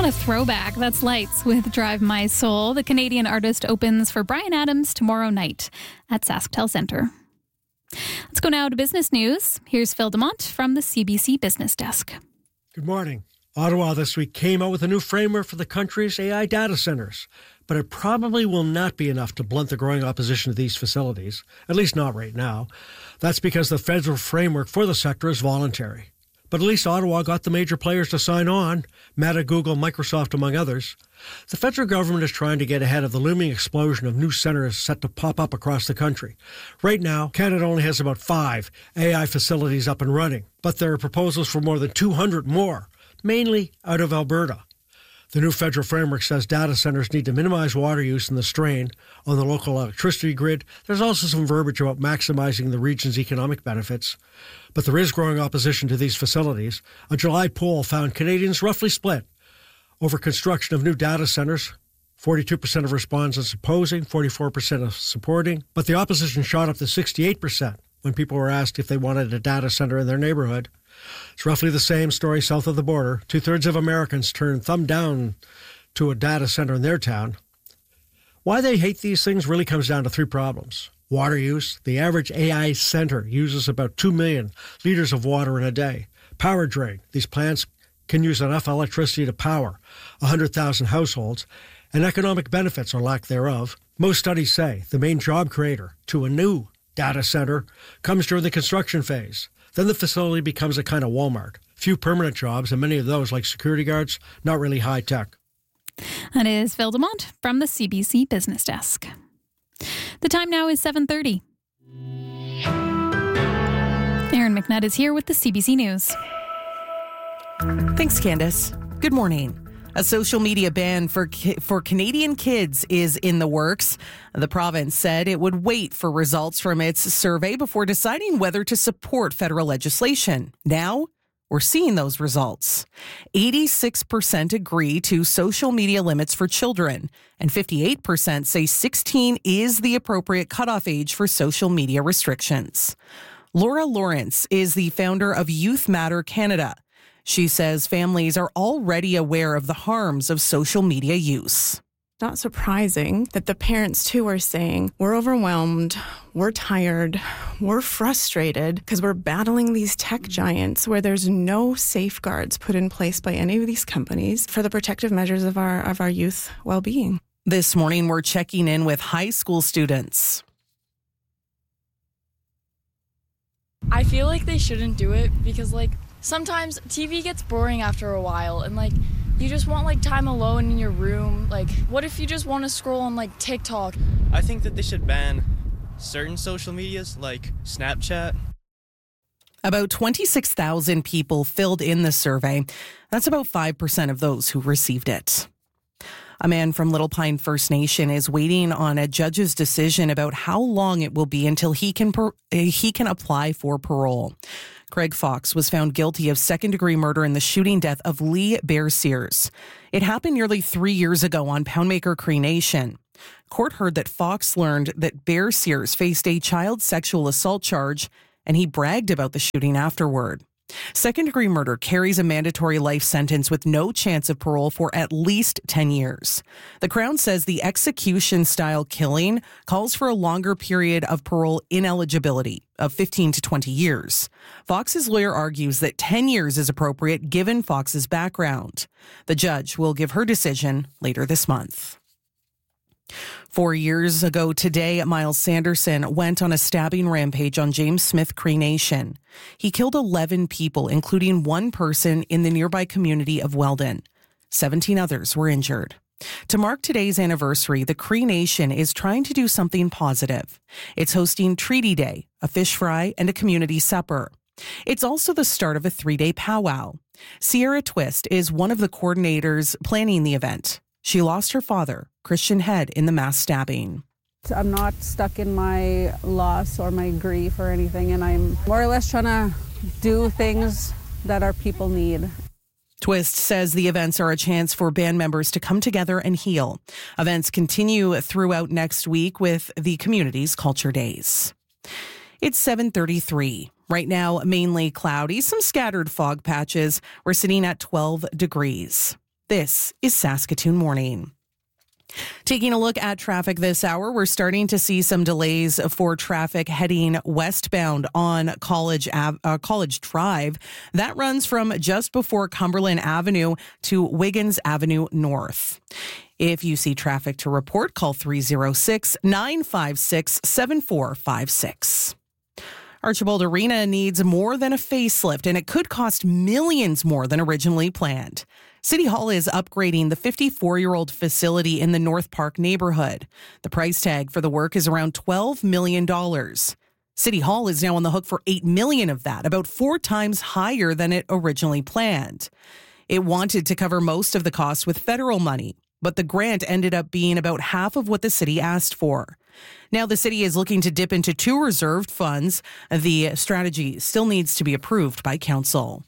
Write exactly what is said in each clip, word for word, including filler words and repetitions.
What a throwback. That's Lights with Drive My Soul. The Canadian artist opens for Bryan Adams tomorrow night at SaskTel Centre. Let's go now to business news. Here's Phil Demont from the C B C Business Desk. Good morning. Ottawa this week came out with a new framework for the country's A I data centres, but it probably will not be enough to blunt the growing opposition to these facilities, at least not right now. That's because the federal framework for the sector is voluntary. But at least Ottawa got the major players to sign on, Meta, Google, Microsoft, among others. The federal government is trying to get ahead of the looming explosion of new centres set to pop up across the country. Right now, Canada only has about five A I facilities up and running, but there are proposals for more than two hundred more, mainly out of Alberta. The new federal framework says data centres need to minimize water use and the strain on the local electricity grid. There's also some verbiage about maximizing the region's economic benefits. But there is growing opposition to these facilities. A July poll found Canadians roughly split over construction of new data centres. forty-two percent of respondents opposing, forty-four percent of supporting. But the opposition shot up to sixty-eight percent when people were asked if they wanted a data centre in their neighbourhood. It's roughly the same story south of the border. Two-thirds of Americans turned thumb down to a data centre in their town. Why they hate these things really comes down to three problems. Water use. The average A I centre uses about two million litres of water in a day. Power drain. These plants can use enough electricity to power one hundred thousand households. And economic benefits or lack thereof. Most studies say the main job creator to a new data centre comes during the construction phase. Then the facility becomes a kind of Walmart. Few permanent jobs, and many of those, like security guards, not really high tech. That is Phil Demont from the C B C Business Desk. The time now is seven thirty. Aaron McNutt is here with the C B C News. Thanks, Candace. Good morning. A social media ban for for Canadian kids is in the works. The province said it would wait for results from its survey before deciding whether to support federal legislation. Now, we're seeing those results. eighty-six percent agree to social media limits for children, and fifty-eight percent say sixteen is the appropriate cutoff age for social media restrictions. Laura Lawrence is the founder of Youth Matter Canada. She says families are already aware of the harms of social media use. Not surprising that the parents, too, are saying, we're overwhelmed, we're tired, we're frustrated because we're battling these tech giants where there's no safeguards put in place by any of these companies for the protective measures of our of our youth well-being. This morning, we're checking in with high school students. I feel like they shouldn't do it because, like, sometimes T V gets boring after a while, and like you just want like time alone in your room. Like, what if you just want to scroll on like TikTok? I think that they should ban certain social medias like Snapchat. About twenty-six thousand people filled in the survey. That's about five percent of those who received it. A man from Little Pine First Nation is waiting on a judge's decision about how long it will be until he can per- he can apply for parole. Craig Fox was found guilty of second-degree murder in the shooting death of Lee Bear Sears. It happened nearly three years ago on Poundmaker Cree Nation. Court heard that Fox learned that Bear Sears faced a child sexual assault charge, and he bragged about the shooting afterward. Second-degree murder carries a mandatory life sentence with no chance of parole for at least ten years. The Crown says the execution-style killing calls for a longer period of parole ineligibility of fifteen to twenty years. Fox's lawyer argues that ten years is appropriate given Fox's background. The judge will give her decision later this month. Four years ago today, Miles Sanderson went on a stabbing rampage on James Smith Cree Nation. He killed eleven people, including one person in the nearby community of Weldon. seventeen others were injured. To mark today's anniversary, the Cree Nation is trying to do something positive. It's hosting Treaty Day, a fish fry, and a community supper. It's also the start of a three-day powwow. Sierra Twist is one of the coordinators planning the event. She lost her father, Christian Head, in the mass stabbing. I'm not stuck in my loss or my grief or anything, and I'm more or less trying to do things that our people need. Twist says the events are a chance for band members to come together and heal. Events continue throughout next week with the community's Culture Days. It's seven thirty-three. Right now, mainly cloudy, some scattered fog patches. We're sitting at twelve degrees. This is Saskatoon Morning. Taking a look at traffic this hour, we're starting to see some delays for traffic heading westbound on College Ave, uh, College Drive. That runs from just before Cumberland Avenue to Wiggins Avenue North. If you see traffic to report, call three oh six, nine five six, seven four five six. Archibald Arena needs more than a facelift, and it could cost millions more than originally planned. City Hall is upgrading the fifty-four-year-old facility in the North Park neighborhood. The price tag for the work is around twelve million dollars. City Hall is now on the hook for eight million dollars of that, about four times higher than it originally planned. It wanted to cover most of the cost with federal money, but the grant ended up being about half of what the city asked for. Now the city is looking to dip into two reserved funds. The strategy still needs to be approved by council.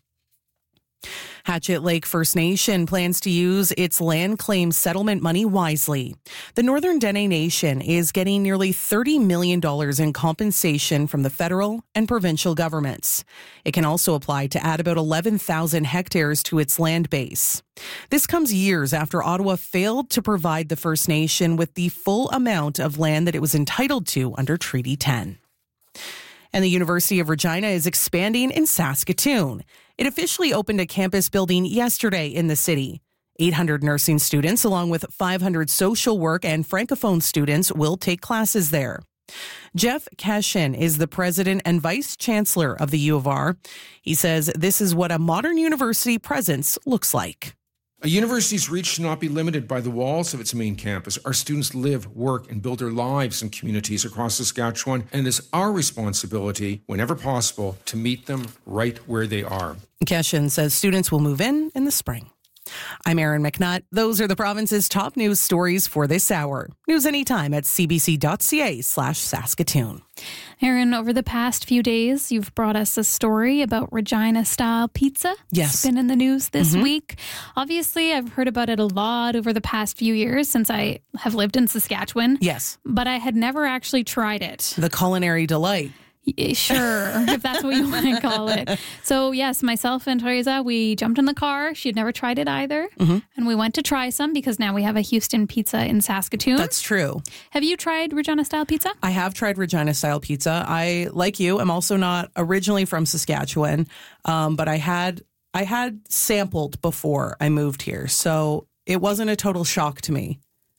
Hatchet Lake First Nation plans to use its land claim settlement money wisely. The Northern Dene Nation is getting nearly thirty million dollars in compensation from the federal and provincial governments. It can also apply to add about eleven thousand hectares to its land base. This comes years after Ottawa failed to provide the First Nation with the full amount of land that it was entitled to under Treaty ten. And the University of Regina is expanding in Saskatoon. It officially opened a campus building yesterday in the city. eight hundred nursing students, along with five hundred social work and francophone students, will take classes there. Jeff Cashin is the president and vice chancellor of the U of R. He says this is what a modern university presence looks like. A university's reach should not be limited by the walls of its main campus. Our students live, work, and build their lives in communities across Saskatchewan, and it is our responsibility, whenever possible, to meet them right where they are. Cashin says students will move in in the spring. I'm Erin McNutt. Those are the province's top news stories for this hour. News anytime at cbc.ca slash Saskatoon. Erin, over the past few days, you've brought us a story about Regina-style pizza. Yes. It's been in the news this Mm-hmm. week. Obviously, I've heard about it a lot over the past few years since I have lived in Saskatchewan. Yes. But I had never actually tried it. The culinary delight. Sure, if that's what you want to call it. So yes, myself and Teresa, we jumped in the car. She had never tried it either. Mm-hmm. And we went to try some because now we have a Houston pizza in Saskatoon. That's true. Have you tried Regina-style pizza? I have tried Regina-style pizza. I, like you, I'm also not originally from Saskatchewan, um, but I had I had sampled before I moved here. So it wasn't a total shock to me.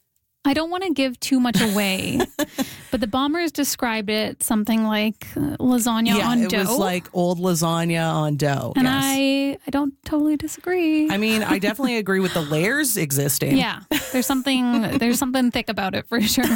I don't want to give too much away, but the Bombers described it something like uh, lasagna yeah, on it dough. was like old lasagna on dough. And yes. I, I don't totally disagree. I mean, I definitely agree with the layers existing. Yeah, there's something there's something thick about it for sure.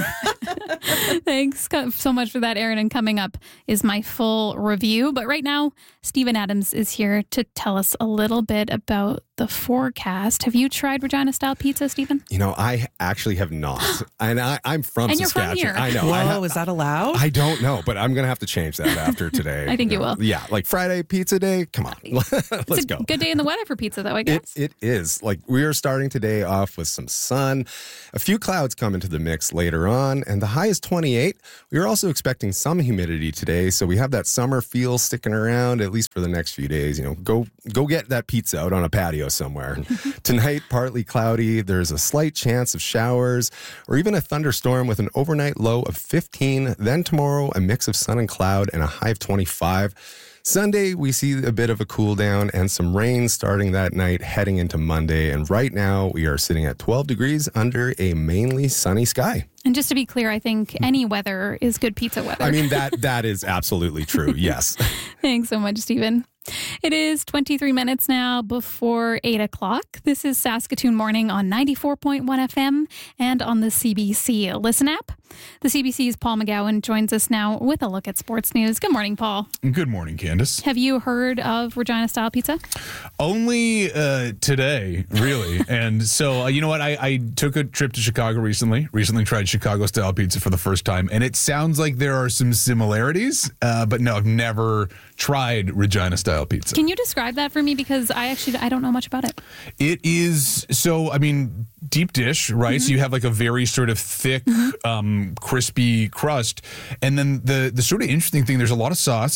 Thanks so much for that, Erin. And coming up is my full review. But right now, Stephen Adams is here to tell us a little bit about the forecast. Have you tried Regina-style pizza, Stephen? You know, I actually have not. And I, I'm from and you're Saskatchewan. from here. I know. Whoa, I ha- is that allowed? I don't know, but I'm going to have to change that after today. I think you know. will. Yeah, like Friday pizza day. Come on. Let's it's a go. Good day in the weather for pizza, though, I guess. It, it is. Like, we are starting today off with some sun. A few clouds come into the mix later on, and the high is twenty-eight. We are also expecting some humidity today, so we have that summer feel sticking around, at least for the next few days. You know, go go get that pizza out on a patio somewhere. Tonight, partly cloudy. There's a slight chance of showers or even a thunderstorm with an overnight low of fifteen. Then tomorrow, a mix of sun and cloud and a high of twenty-five. Sunday, we see a bit of a cool down and some rain starting that night heading into Monday. And right now, we are sitting at twelve degrees under a mainly sunny sky. And just to be clear, I think any weather is good pizza weather. I mean, that that is absolutely true. Yes. Thanks so much, Stephen. It is twenty-three minutes now before eight o'clock. This is Saskatoon Morning on ninety-four point one F M and on the C B C Listen app. The C B C's Paul McGowan joins us now with a look at sports news. Good morning, Paul. Good morning, Candace. Have you heard of Regina-style pizza? Only uh, today, really. And so, uh, you know what? I, I took a trip to Chicago recently, recently tried Chicago-style pizza for the first time, and it sounds like there are some similarities, uh, but no, I've never tried Regina-style pizza. Can you describe that for me? Because I actually, I don't know much about it. It is, so, I mean, deep dish, right? Mm-hmm. So you have like a very sort of thick, mm-hmm. um, crispy crust. And then the, the sort of interesting thing, there's a lot of sauce.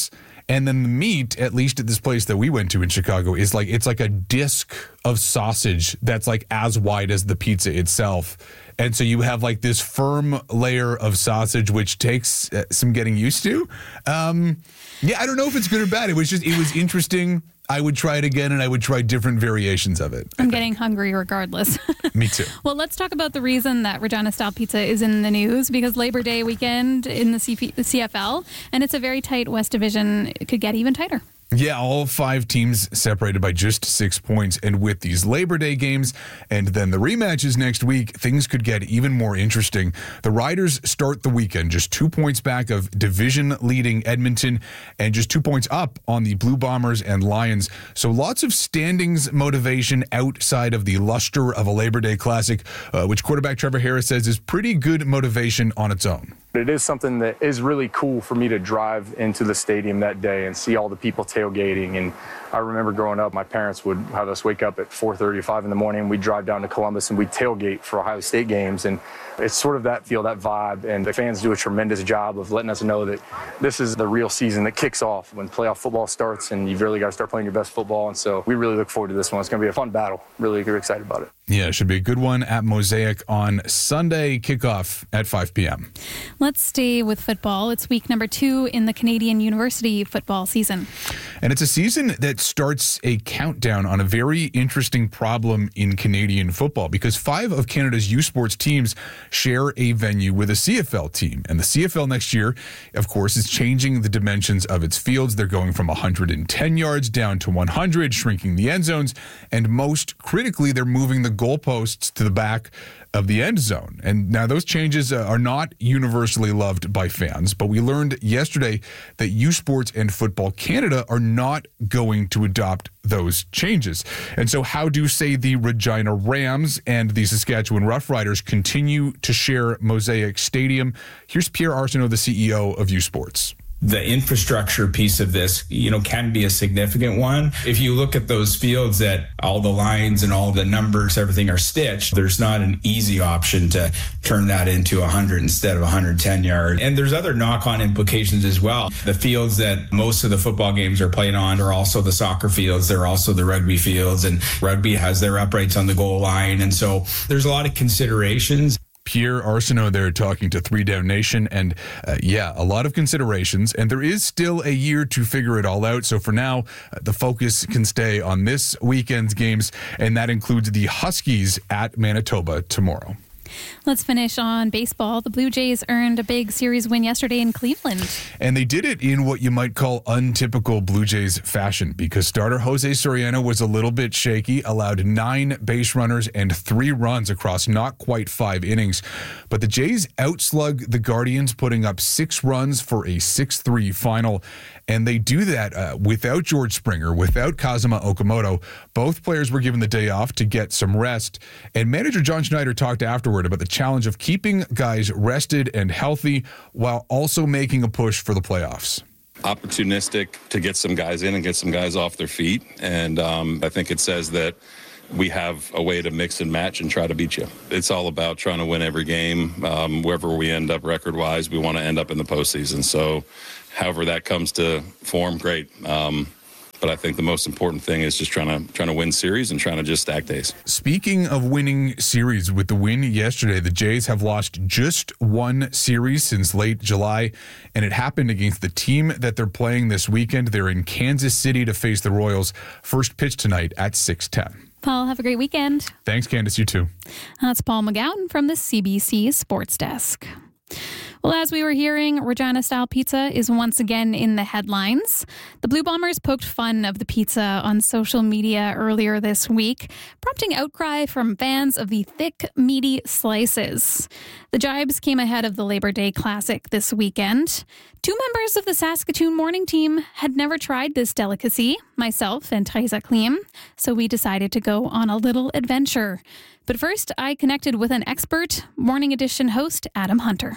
And then the meat, at least at this place that we went to in Chicago, is like it's like a disc of sausage that's like as wide as the pizza itself. And so you have like this firm layer of sausage, which takes uh, some getting used to. Um, yeah, I don't know if it's good or bad. It was just, it was interesting. I would try it again, and I would try different variations of it. I'm getting hungry regardless. Me too. Well, let's talk about the reason that Regina-style pizza is in the news, because Labor Day weekend in the C F L, and it's a very tight West Division. It could get even tighter. Yeah, all five teams separated by just six points. And with these Labor Day games and then the rematches next week, things could get even more interesting. The Riders start the weekend just two points back of division-leading Edmonton and just two points up on the Blue Bombers and Lions. So lots of standings motivation outside of the luster of a Labor Day Classic, uh, which quarterback Trevor Harris says is pretty good motivation on its own. It is something that is really cool for me to drive into the stadium that day and see all the people tailgating. And I remember growing up, my parents would have us wake up at four thirty, five in the morning. We'd drive down to Columbus and we'd tailgate for Ohio State games. And it's sort of that feel, that vibe. And the fans do a tremendous job of letting us know that this is the real season that kicks off when playoff football starts, and you've really got to start playing your best football. And so we really look forward to this one. It's going to be a fun battle. Really excited about it. Yeah, it should be a good one at Mosaic on Sunday, kickoff at five p.m. Let's stay with football. It's week number two in the Canadian University football season. And it's a season that starts a countdown on a very interesting problem in Canadian football, because five of Canada's U Sports teams share a venue with a C F L team. And the C F L next year, of course, is changing the dimensions of its fields. They're going from one hundred ten yards down to one hundred, shrinking the end zones. And most critically, they're moving the goalposts to the back of the end zone. And now those changes are not universally loved by fans, but we learned yesterday that U Sports and Football Canada are not going to adopt those changes. And so how do, say, the Regina Rams and the Saskatchewan Roughriders continue to share Mosaic Stadium? Here's Pierre Arsenault, the C E O of U Sports. The infrastructure piece of this, you know, can be a significant one. If you look at those fields that all the lines and all the numbers, everything are stitched, there's not an easy option to turn that into one hundred instead of one hundred ten yards. And there's other knock-on implications as well. The fields that most of the football games are played on are also the soccer fields. They're also the rugby fields, and rugby has their uprights on the goal line. And so there's a lot of considerations. Pierre Arsenault there talking to Three Down Nation. And uh, yeah, a lot of considerations. And there is still a year to figure it all out. So for now, uh, the focus can stay on this weekend's games. And that includes the Huskies at Manitoba tomorrow. Let's finish on baseball. The Blue Jays earned a big series win yesterday in Cleveland. And they did it in what you might call untypical Blue Jays fashion, because starter Jose Soriano was a little bit shaky, allowed nine base runners and three runs across not quite five innings. But the Jays outslugged the Guardians, putting up six runs for a six three final. And they do that uh, without George Springer, without Kazuma Okamoto. Both players were given the day off to get some rest. And manager John Schneider talked afterward about the challenge of keeping guys rested and healthy while also making a push for the playoffs. Opportunistic to get some guys in and get some guys off their feet. And um, I think it says that we have a way to mix and match and try to beat you. It's all about trying to win every game. Um, wherever we end up record-wise, we want to end up in the postseason. So however that comes to form, great. Um, but I think the most important thing is just trying to trying to win series and trying to just stack days. Speaking of winning series, with the win yesterday, the Jays have lost just one series since late July, and it happened against the team that they're playing this weekend. They're in Kansas City to face the Royals. First pitch tonight at six ten. Paul, have a great weekend. Thanks, Candace. You too. That's Paul McGowan from the C B C Sports Desk. Well, as we were hearing, Regina-style pizza is once again in the headlines. The Blue Bombers poked fun of the pizza on social media earlier this week, prompting outcry from fans of the thick, meaty slices. The jibes came ahead of the Labor Day Classic this weekend. Two members of the Saskatoon morning team had never tried this delicacy, myself and Taisa Kleem, so we decided to go on a little adventure. But first, I connected with an expert, Morning Edition host Adam Hunter.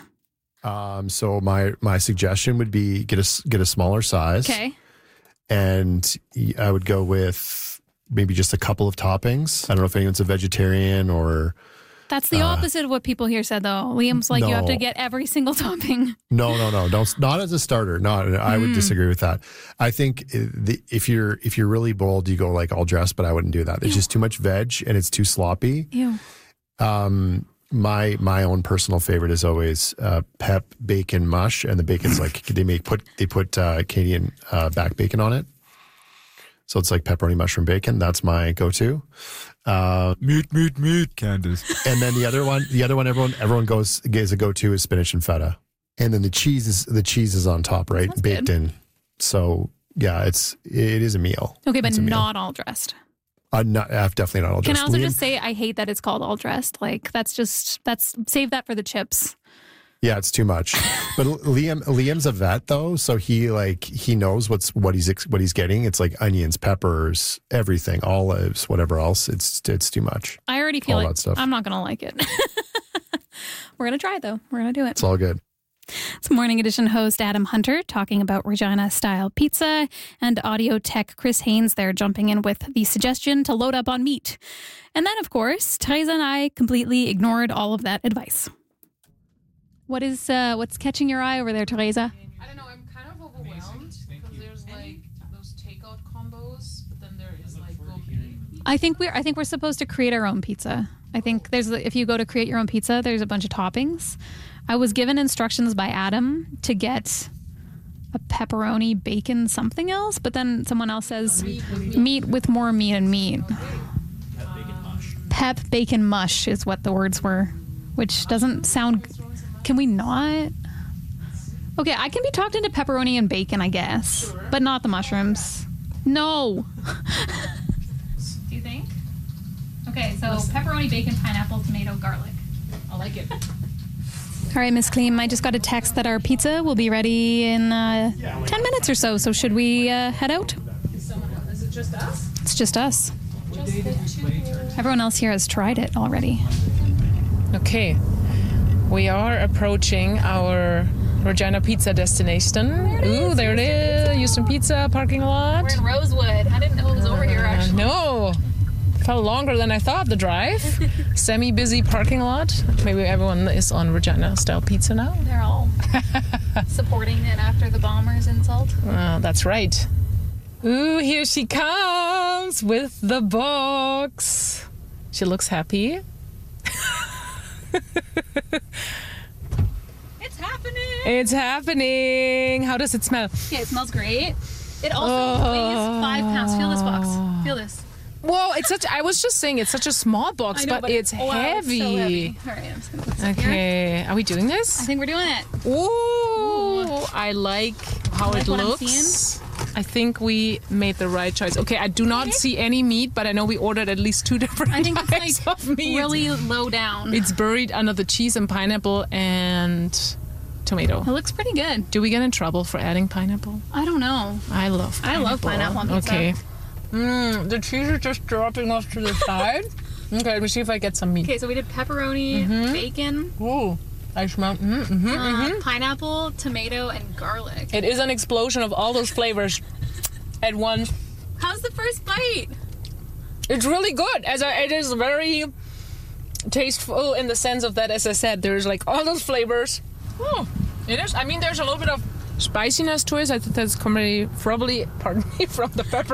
Um, so my my suggestion would be get a get a smaller size. Okay. And I would go with maybe just a couple of toppings. I don't know if anyone's a vegetarian or That's the opposite of what people here said, though. Liam's like, no. you have to get every single topping. No, no, no, don't. Not as a starter. No, I would Mm. disagree with that. I think the, if you're if you're really bold, you go like all dressed, but I wouldn't do that. There's Ew. just too much veg and it's too sloppy. Ew. Um, my my own personal favorite is always uh, pep bacon mush, and the bacon's like they make put they put uh, Canadian uh, back bacon on it, so it's like pepperoni mushroom bacon. That's my go-to. Uh, meat, meat, meat, Candace. And then the other one, the other one, everyone everyone goes gives a go-to is spinach and feta, and then the cheese is the cheese is on top, right, Sounds baked good. in. So yeah, it's it is a meal. Okay, but It's a meal. not all dressed. Uh, not, uh, definitely not all Can dressed. I also Liam- just say I hate that it's called all dressed? Like, that's just, that's, save that for the chips. Yeah, it's too much. But Liam, Liam's a vet though, so he like he knows what's what he's ex- what he's getting. It's like onions, peppers, everything, olives, whatever else. It's it's too much. I already feel All like that stuff. I'm not going to like it. We're going to try it, though. We're going to do it. It's all good. It's Morning Edition host Adam Hunter talking about Regina-style pizza, and audio tech Chris Haynes there jumping in with the suggestion to load up on meat. And then, of course, Teresa and I completely ignored all of that advice. What is, uh, what's catching your eye over there, Teresa? I don't know, I'm kind of overwhelmed because there's like those takeout combos, but then there is like gourmet. I think we're I think we're supposed to create our own pizza. I think there's if you go to create your own pizza, there's a bunch of toppings. I was given instructions by Adam to get a pepperoni bacon something else, but then someone else says meat with more meat and meat. Pep bacon mush is what the words were, which doesn't sound. Can we not? Okay, I can be talked into pepperoni and bacon, I guess, but not the mushrooms. No. Do you think? Okay, so pepperoni, bacon, pineapple, tomato, garlic. I like it. All right, Miss Clean, I just got a text that our pizza will be ready in uh, ten minutes or so. So should we uh, head out? Is it just us? It's just us. Just the two. Everyone else here has tried it already. Okay, we are approaching our Regina Pizza destination. Ooh, there it is. Houston Pizza parking lot. We're in Rosewood. I didn't know it was over here, actually. No. Felt longer than I thought, the drive. Semi-busy parking lot. Maybe everyone is on Regina-style pizza now. They're all supporting it after the bomber's insult. Oh, that's right. Ooh, here she comes with the box. She looks happy. It's happening. It's happening. How does it smell? Okay, it smells great. It also Oh. weighs five pounds. Feel this box. Feel this. Whoa, it's such. I was just saying it's such a small box, I know, but, but it's wow, heavy. It's so heavy. All right, I'm just gonna put this here. Okay, are we doing this? I think we're doing it. Ooh, I like how You like it what I'm looks. I think we made the right choice. Okay, I do not see any meat, but I know we ordered at least two different I think it's types like of meat. really low down. It's buried under the cheese and pineapple and tomato. It looks pretty good. Do we get in trouble for adding pineapple? I don't know. I love I pineapple. love pineapple on pizza. Okay. Mm, the cheese is just dropping off to the side. Okay, let me see if I get some meat. Okay, so we did pepperoni, Mhm. bacon, Ooh, I smell. Mm, mm-hmm, uh, mm-hmm. pineapple, tomato, and garlic. It is an explosion of all those flavors at once. How's the first bite? It's really good. As I, it is very tasteful in the sense of that, as I said, there's like all those flavors. Oh, it is. I mean, there's a little bit of spiciness to it. I think that's coming probably, pardon me, from the pepper